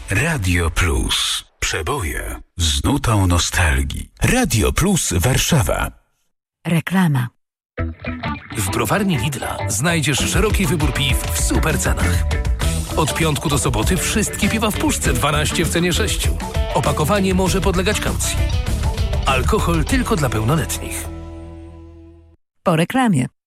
Radio Plus. Przeboje z nutą nostalgii. Radio Plus Warszawa. Reklama. W browarni Lidla znajdziesz szeroki wybór piw w super cenach. Od piątku do soboty wszystkie piwa w puszce 12 w cenie 6. Opakowanie może podlegać kaucji. Alkohol tylko dla pełnoletnich. Po reklamie.